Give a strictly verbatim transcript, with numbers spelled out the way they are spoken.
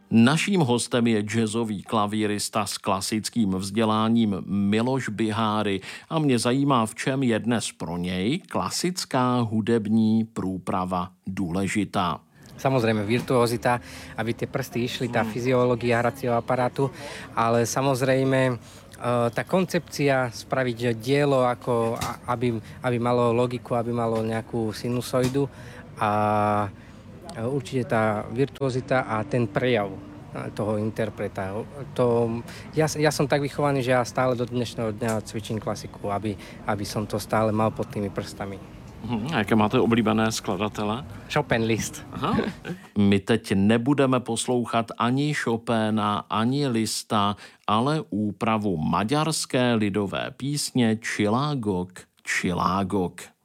Naším hostem je jazzový klavírista s klasickým vzděláním Miloš Biháry a mě zajímá, v čem je dnes pro něj klasická hudební průprava důležitá. Samozrejme virtuozita, aby tie prsty išli, tá fyziológia hracieho aparátu, ale samozrejme tá koncepcia spraviť dielo, ako aby, aby malo logiku, aby malo nejakú sinusoidu a určite tá virtuozita a ten prejav toho interpreta. To, ja, ja som tak vychovaný, že ja stále do dnešného dňa cvičím klasiku, aby, aby som to stále mal pod tými prstami. Hmm, a jaké máte oblíbené skladatele? Chopin Liszt. Aha. My teď nebudeme poslouchat ani Chopina, ani Liszta, ale úpravu maďarské lidové písně Csillagok, Csillagok.